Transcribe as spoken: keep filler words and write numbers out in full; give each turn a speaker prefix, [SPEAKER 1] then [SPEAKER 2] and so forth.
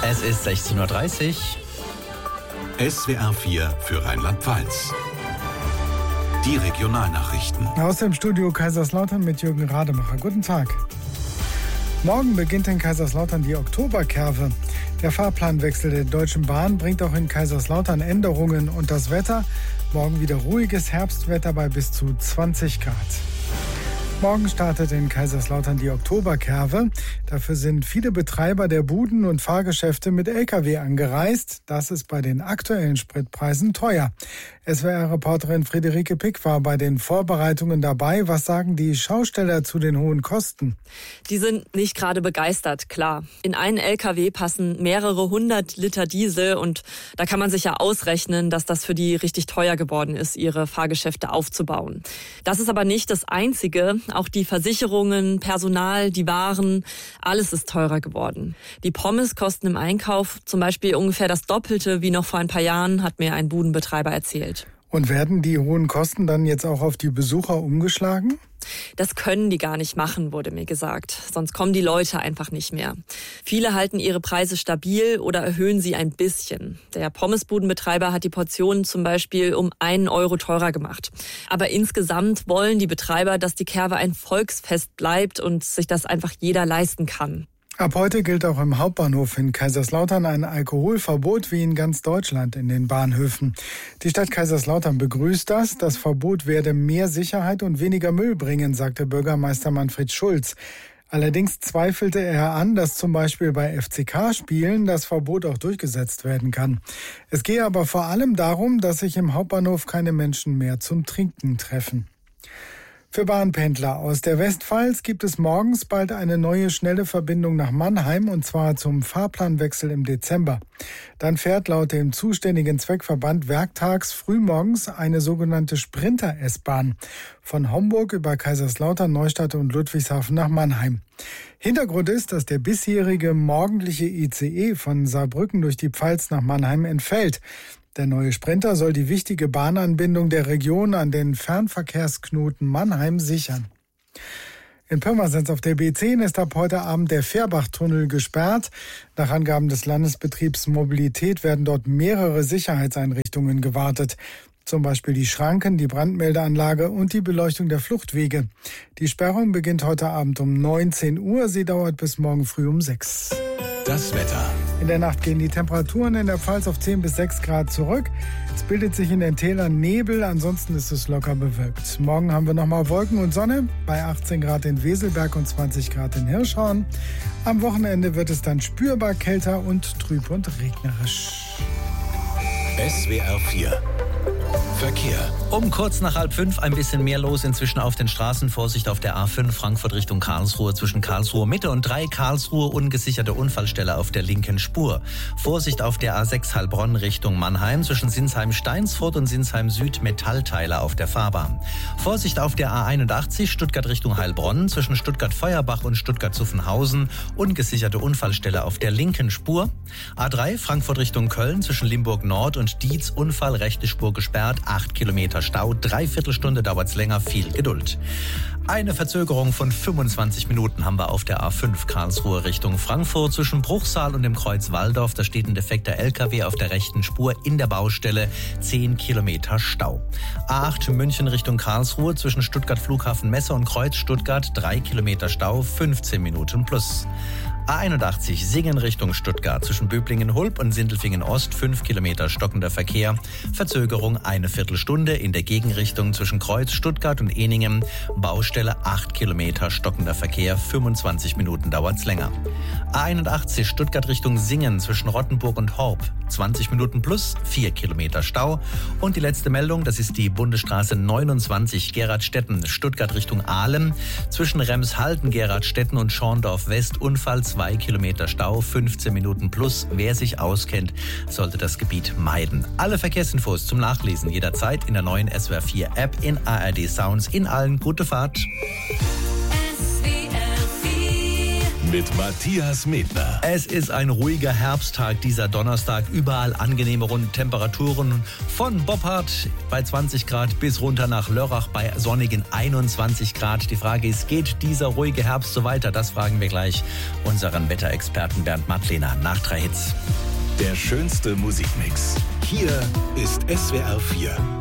[SPEAKER 1] Es ist sechzehn Uhr dreißig.
[SPEAKER 2] S W R vier für Rheinland-Pfalz. Die Regionalnachrichten.
[SPEAKER 3] Aus dem Studio Kaiserslautern mit Jürgen Rademacher. Guten Tag. Morgen beginnt in Kaiserslautern die Oktoberkerwe. Der Fahrplanwechsel der Deutschen Bahn bringt auch in Kaiserslautern Änderungen und das Wetter. Morgen wieder ruhiges Herbstwetter bei bis zu zwanzig Grad. Morgen startet in Kaiserslautern die Oktoberkerwe. Dafür sind viele Betreiber der Buden und Fahrgeschäfte mit L K W angereist. Das ist bei den aktuellen Spritpreisen teuer. S W R-Reporterin Friederike Pick war bei den Vorbereitungen dabei. Was sagen die Schausteller zu den hohen Kosten?
[SPEAKER 4] Die sind nicht gerade begeistert, klar. In einen L K W passen mehrere hundert Liter Diesel und da kann man sich ja ausrechnen, dass das für die richtig teuer geworden ist, ihre Fahrgeschäfte aufzubauen. Das ist aber nicht das Einzige. Auch die Versicherungen, Personal, die Waren, alles ist teurer geworden. Die Pommes kosten im Einkauf zum Beispiel ungefähr das Doppelte wie noch vor ein paar Jahren, hat mir ein Budenbetreiber erzählt.
[SPEAKER 3] Und werden die hohen Kosten dann jetzt auch auf die Besucher umgeschlagen?
[SPEAKER 4] Das können die gar nicht machen, wurde mir gesagt. Sonst kommen die Leute einfach nicht mehr. Viele halten ihre Preise stabil oder erhöhen sie ein bisschen. Der Pommesbudenbetreiber hat die Portionen zum Beispiel um einen Euro teurer gemacht. Aber insgesamt wollen die Betreiber, dass die Kerwe ein Volksfest bleibt und sich das einfach jeder leisten kann.
[SPEAKER 3] Ab heute gilt auch im Hauptbahnhof in Kaiserslautern ein Alkoholverbot wie in ganz Deutschland in den Bahnhöfen. Die Stadt Kaiserslautern begrüßt das. Das Verbot werde mehr Sicherheit und weniger Müll bringen, sagte Bürgermeister Manfred Schulz. Allerdings zweifelte er an, dass zum Beispiel bei F C K-Spielen das Verbot auch durchgesetzt werden kann. Es gehe aber vor allem darum, dass sich im Hauptbahnhof keine Menschen mehr zum Trinken treffen. Für Bahnpendler aus der Westpfalz gibt es morgens bald eine neue schnelle Verbindung nach Mannheim und zwar zum Fahrplanwechsel im Dezember. Dann fährt laut dem zuständigen Zweckverband werktags frühmorgens eine sogenannte Sprinter-S-Bahn von Homburg über Kaiserslautern, Neustadt und Ludwigshafen nach Mannheim. Hintergrund ist, dass der bisherige morgendliche I C E von Saarbrücken durch die Pfalz nach Mannheim entfällt. Der neue Sprinter soll die wichtige Bahnanbindung der Region an den Fernverkehrsknoten Mannheim sichern. In Pirmasens auf der B zehn ist ab heute Abend der Fehrbachtunnel gesperrt. Nach Angaben des Landesbetriebs Mobilität werden dort mehrere Sicherheitseinrichtungen gewartet. Zum Beispiel die Schranken, die Brandmeldeanlage und die Beleuchtung der Fluchtwege. Die Sperrung beginnt heute Abend um neunzehn Uhr. Sie dauert bis morgen früh um sechs.
[SPEAKER 2] Das Wetter.
[SPEAKER 3] In der Nacht gehen die Temperaturen in der Pfalz auf zehn bis sechs Grad zurück. Es bildet sich in den Tälern Nebel, ansonsten ist es locker bewölkt. Morgen haben wir nochmal Wolken und Sonne, bei achtzehn Grad in Weselberg und zwanzig Grad in Hirschhorn. Am Wochenende wird es dann spürbar kälter und trüb und regnerisch.
[SPEAKER 2] S W R vier Verkehr.
[SPEAKER 1] Um kurz nach halb fünf ein bisschen mehr los inzwischen auf den Straßen. Vorsicht auf der A fünf Frankfurt Richtung Karlsruhe zwischen Karlsruhe Mitte und drei Karlsruhe ungesicherte Unfallstelle auf der linken Spur. Vorsicht auf der A sechs Heilbronn Richtung Mannheim zwischen Sinsheim-Steinsfurt und Sinsheim Süd Metallteile auf der Fahrbahn. Vorsicht auf der A einundachtzig Stuttgart Richtung Heilbronn zwischen Stuttgart-Feuerbach und Stuttgart-Zuffenhausen ungesicherte Unfallstelle auf der linken Spur. A drei Frankfurt Richtung Köln zwischen Limburg Nord und Dietz Unfall rechte Spur gesperrt. acht Kilometer Stau, dreiviertel Stunde dauert's länger, viel Geduld. Eine Verzögerung von fünfundzwanzig Minuten haben wir auf der A fünf Karlsruhe Richtung Frankfurt zwischen Bruchsal und dem Kreuz Walldorf. Da steht ein defekter L K W auf der rechten Spur in der Baustelle, zehn Kilometer Stau. A acht München Richtung Karlsruhe zwischen Stuttgart Flughafen Messe und Kreuz Stuttgart, drei Kilometer Stau, fünfzehn Minuten plus. A einundachtzig Singen Richtung Stuttgart zwischen Böblingen-Hulb und Sindelfingen-Ost, fünf Kilometer stockender Verkehr. Verzögerung eine Viertelstunde in der Gegenrichtung zwischen Kreuz, Stuttgart und Ehningen. Baustelle acht Kilometer stockender Verkehr, fünfundzwanzig Minuten dauert's länger. A einundachtzig Stuttgart Richtung Singen zwischen Rottenburg und Horb, zwanzig Minuten plus, vier Kilometer Stau. Und die letzte Meldung, das ist die Bundesstraße neunundzwanzig Geradstetten, Stuttgart Richtung Aalen. Zwischen Remshalden, Geradstetten und Schorndorf West Unfall, zwei Kilometer Stau, fünfzehn Minuten plus. Wer sich auskennt, sollte das Gebiet meiden. Alle Verkehrsinfos zum Nachlesen jederzeit in der neuen S W R vier App, in A R D Sounds, in allen. Gute Fahrt.
[SPEAKER 2] mit Matthias Medner.
[SPEAKER 1] Es ist ein ruhiger Herbsttag, dieser Donnerstag. Überall angenehme runde Temperaturen. Von Boppard bei zwanzig Grad bis runter nach Lörrach bei sonnigen einundzwanzig Grad. Die Frage ist, geht dieser ruhige Herbst so weiter? Das fragen wir gleich unseren Wetterexperten Bernd Madlener nach drei Hits.
[SPEAKER 2] Der schönste Musikmix. Hier ist S W R vier.